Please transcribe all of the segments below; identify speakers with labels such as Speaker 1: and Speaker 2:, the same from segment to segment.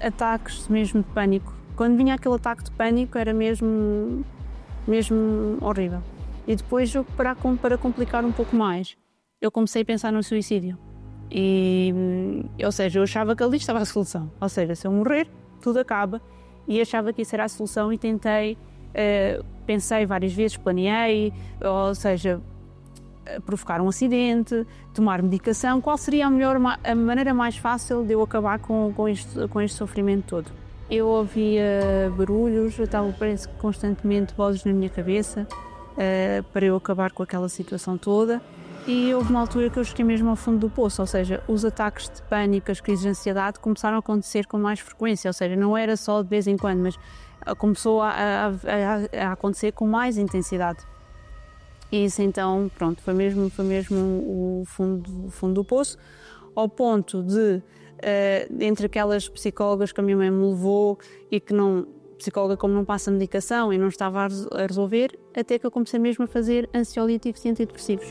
Speaker 1: ataques mesmo de pânico. Quando vinha aquele ataque de pânico era mesmo horrível. E depois, para complicar um pouco mais, eu comecei a pensar no suicídio. Ou seja, eu achava que ali estava a solução. Ou seja, se eu morrer, tudo acaba. E achava que isso era a solução e pensei várias vezes, planeei, ou seja, provocar um acidente, tomar medicação. Qual seria a maneira mais fácil de eu acabar com este sofrimento todo? Eu ouvia barulhos, eu estava constantemente vozes na minha cabeça para eu acabar com aquela situação toda. E houve uma altura que eu cheguei mesmo ao fundo do poço, ou seja, os ataques de pânico, as crises de ansiedade começaram a acontecer com mais frequência, ou seja, não era só de vez em quando, mas começou a acontecer com mais intensidade. E isso então, pronto, foi mesmo o fundo do poço, ao ponto de, entre aquelas psicólogas que a minha mãe me levou e que psicóloga como não passa medicação e não estava a resolver, até que eu comecei mesmo a fazer ansiolíticos e antidepressivos.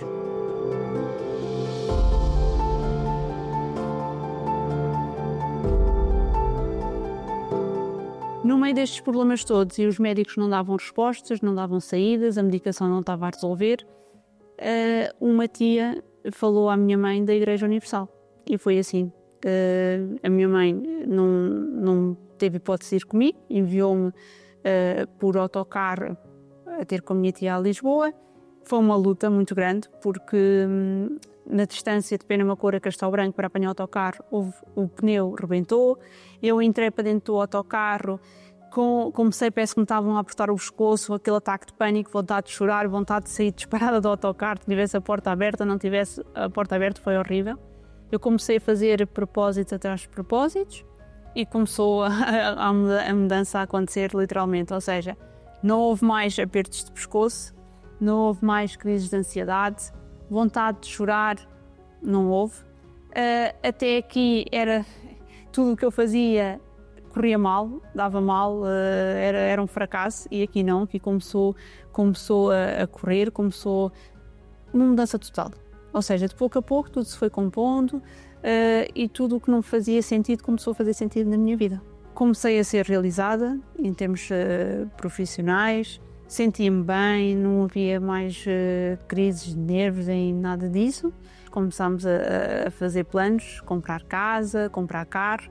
Speaker 1: No meio destes problemas todos, e os médicos não davam respostas, não davam saídas, a medicação não estava a resolver, uma tia falou à minha mãe da Igreja Universal. E foi assim. A minha mãe não teve hipótese de ir comigo, enviou-me por autocarro a ter com a minha tia a Lisboa. Foi uma luta muito grande, porque na distância de Penamacor a Castelo Branco para apanhar o autocarro, o pneu rebentou. Eu entrei para dentro do autocarro, comecei, parece que me estavam a apertar o pescoço, aquele ataque de pânico, vontade de chorar, vontade de sair disparada do autocarro, tivesse a porta aberta, não tivesse a porta aberta, foi horrível. Eu comecei a fazer propósitos atrás de propósitos e começou a mudança a acontecer literalmente, ou seja, não houve mais apertos de pescoço, não houve mais crises de ansiedade, vontade de chorar, não houve. Até aqui era tudo o que eu fazia corria mal, dava mal, era um fracasso, e aqui não, aqui começou a correr, começou uma mudança total. Ou seja, de pouco a pouco tudo se foi compondo e tudo o que não fazia sentido começou a fazer sentido na minha vida. Comecei a ser realizada em termos profissionais, sentia-me bem, não havia mais crises de nervos nem nada disso. Começámos a fazer planos, comprar casa, comprar carro,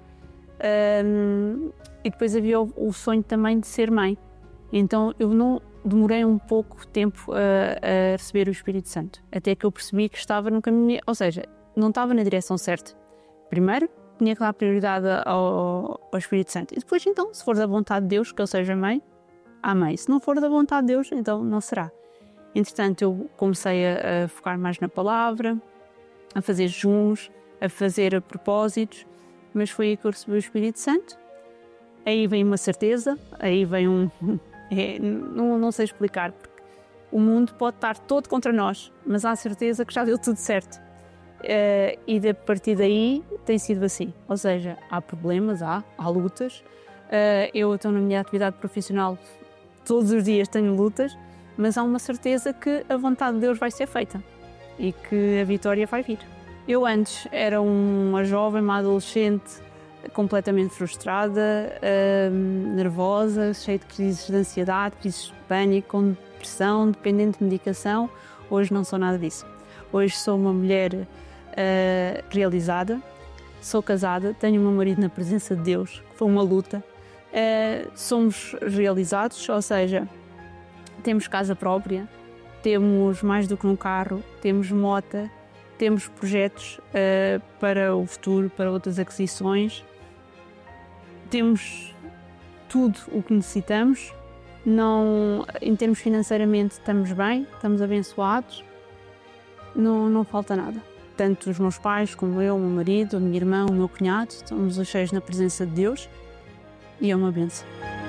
Speaker 1: e depois havia o sonho também de ser mãe. Então eu não demorei um pouco tempo a receber o Espírito Santo, até que eu percebi que estava no caminho, ou seja, não estava na direção certa. Primeiro tinha que dar prioridade ao Espírito Santo, e depois então, se for da vontade de Deus que eu seja mãe, amém. Se não for da vontade de Deus, então não será. Entretanto, eu comecei a focar mais na palavra, a fazer jejuns, a fazer propósitos, mas foi aí que eu recebi o Espírito Santo. Aí vem uma certeza, aí vem não sei explicar, porque o mundo pode estar todo contra nós, mas há certeza que já deu tudo certo. E a partir daí tem sido assim, ou seja, há problemas, há lutas. Eu estou na minha atividade profissional, todos os dias tenho lutas, mas há uma certeza que a vontade de Deus vai ser feita e que a vitória vai vir. Eu antes era uma jovem, uma adolescente completamente frustrada, nervosa, cheia de crises de ansiedade, crises de pânico, com depressão, dependente de medicação. Hoje não sou nada disso. Hoje sou uma mulher realizada, sou casada, tenho o meu marido na presença de Deus, que foi uma luta. Somos realizados, ou seja, temos casa própria, temos mais do que um carro, temos moto, temos projetos para o futuro, para outras aquisições, temos tudo o que necessitamos. Não, em termos financeiramente estamos bem, estamos abençoados, não falta nada. Tanto os meus pais como eu, o meu marido, a minha irmã, o meu cunhado, estamos os cheios na presença de Deus e é uma bênção.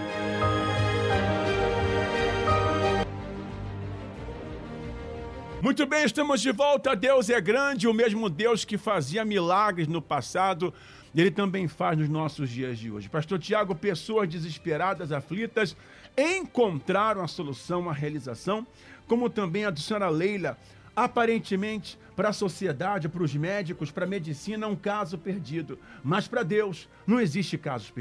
Speaker 2: Muito bem, estamos de volta. Deus é grande, o mesmo Deus que fazia milagres no passado, Ele também faz nos nossos dias de hoje. Pastor Tiago, pessoas desesperadas, aflitas, encontraram a solução, a realização, como também a do senhora Leila, aparentemente para a sociedade, para os médicos, para a medicina, um caso perdido. Mas para Deus não existe casos perdidos.